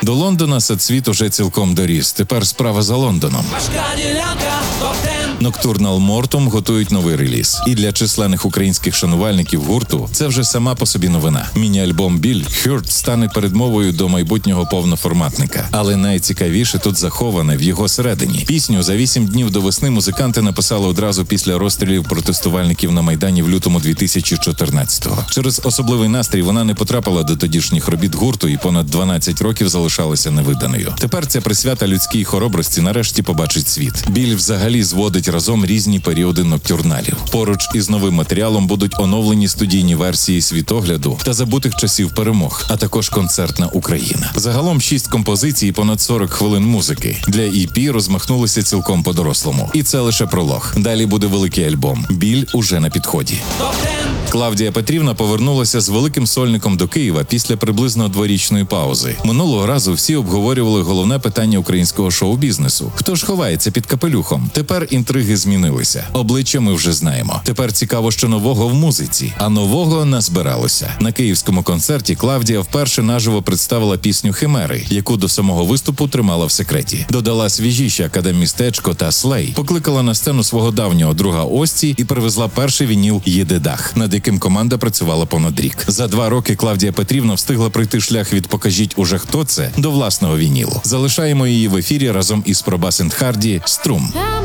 До Лондона Сад-Світ уже цілком доріс. Тепер справа за Лондоном. Ноктурнал Мортум готують новий реліз. І для численних українських шанувальників гурту це вже сама по собі новина. Міні-альбом «Біль» Hurt стане передмовою до майбутнього повноформатника. Але найцікавіше тут заховане в його середині. Пісню за 8 днів до весни музиканти написали одразу після розстрілів протестувальників на Майдані в лютому 2014-го. Через особливий настрій вона не потрапила до тодішніх робіт гурту і понад 12 років залишалася невиданою. Тепер ця присвята людській хоробрості нарешті побачить світ. «Біль» взагалі зводить разом різні періоди ноктюрналів. Поруч із новим матеріалом будуть оновлені студійні версії «Світогляду» та «Забутих часів перемог», а також концертна Україна. Загалом 6 композицій, понад 40 хвилин музики. Для EP розмахнулися цілком по-дорослому. І це лише пролог. Далі буде великий альбом. «Біль» уже на підході. Клавдія Петрівна повернулася з великим сольником до Києва після приблизно 2-річної паузи. Минулого разу всі обговорювали головне питання українського шоу-бізнесу. Хто ж ховається під капелюхом? Тепер інтриги змінилися. Обличчя ми вже знаємо. Тепер цікаво, що нового в музиці. А нового назбиралося. На київському концерті Клавдія вперше наживо представила пісню «Химери», яку до самого виступу тримала в секреті. Додала свіжіші «Академмістечко» та «Слей». Покликала на сцену свого давнього друга Ості і привезла перший вініл «Єдидах», над яким команда працювала понад рік. За 2 роки Клавдія Петрівна встигла пройти шлях від «Покажіть уже хто це» до власного вінілу. Залишаємо її в ефірі разом із Пробасент Харді «Струм».